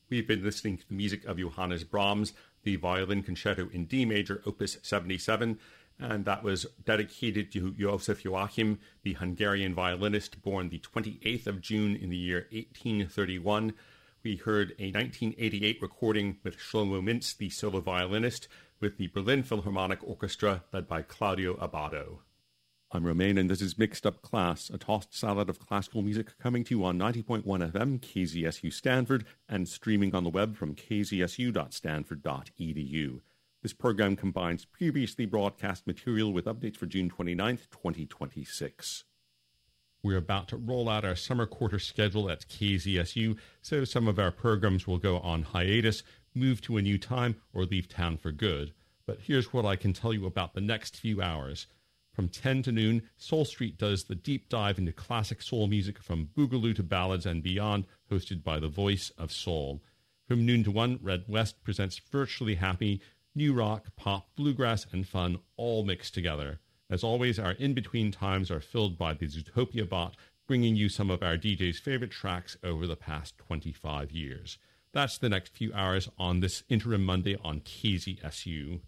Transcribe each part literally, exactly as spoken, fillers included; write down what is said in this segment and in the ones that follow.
We've been listening to the music of Johannes Brahms, the Violin Concerto in D Major, Opus seventy-seven, and that was dedicated to Joseph Joachim, the Hungarian violinist born the twenty-eighth of June in the year eighteen thirty-one. We heard a nineteen eighty-eight recording with Shlomo Mintz, the solo violinist, with the Berlin Philharmonic Orchestra led by Claudio Abbado. I'm Romain, and this is Mixed Up Class, a tossed salad of classical music coming to you on ninety point one F M, K Z S U Stanford, and streaming on the web from k z s u dot stanford dot e d u. This program combines previously broadcast material with updates for June twenty-ninth, twenty twenty-six. We're about to roll out our summer quarter schedule at K Z S U, so some of our programs will go on hiatus, move to a new time, or leave town for good. But here's what I can tell you about the next few hours. From ten to noon, Soul Street does the deep dive into classic soul music from boogaloo to ballads and beyond, hosted by the voice of soul. From noon to one, Red West presents Virtually Happy, new rock, pop, bluegrass, and fun, all mixed together. As always, our in-between times are filled by the Zootopia bot, bringing you some of our D J's favorite tracks over the past twenty-five years. That's the next few hours on this interim Monday on K Z S U.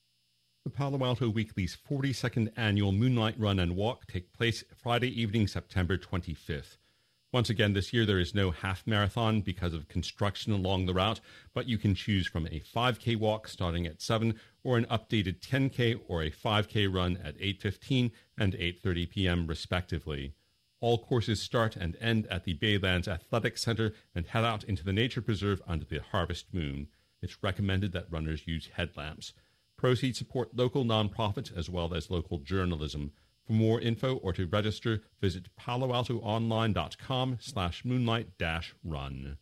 The Palo Alto Weekly's forty-second annual Moonlight Run and Walk take place Friday evening, September twenty-fifth. Once again, this year there is no half marathon because of construction along the route, but you can choose from a five K walk starting at seven or an updated ten K or a five K run at eight fifteen and eight thirty p.m. respectively. All courses start and end at the Baylands Athletic Center and head out into the nature preserve under the harvest moon. It's recommended that runners use headlamps. Proceeds support local nonprofits as well as local journalism. For more info or to register, visit paloaltoonline.com slash moonlight dash run.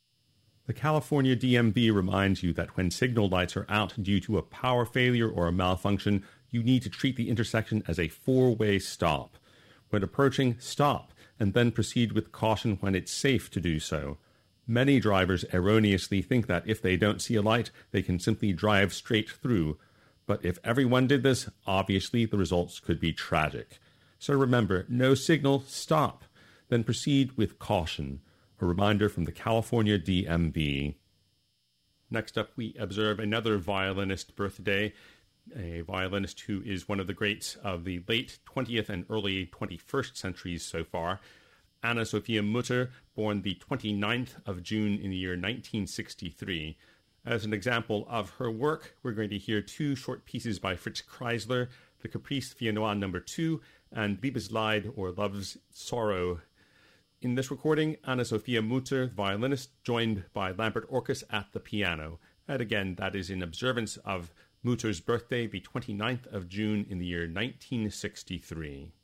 The California D M V reminds you that when signal lights are out due to a power failure or a malfunction, you need to treat the intersection as a four-way stop. When approaching, stop, and then proceed with caution when it's safe to do so. Many drivers erroneously think that if they don't see a light, they can simply drive straight through. But if everyone did this, obviously the results could be tragic. So remember, no signal, stop. Then proceed with caution. A reminder from the California D M V. Next up, we observe another violinist birthday, a violinist who is one of the greats of the late twentieth and early twenty-first centuries so far. Anna Sophia Mutter, born the twenty-ninth of June in the year nineteen sixty-three. As an example of her work, we're going to hear two short pieces by Fritz Kreisler, the Caprice Viennois number two, and Liebesleid, or Love's Sorrow. In this recording, Anna Sophia Mutter, the violinist, joined by Lambert Orkus at the piano. And again, that is in observance of Mutter's birthday, the twenty-ninth of June in the year nineteen sixty-three.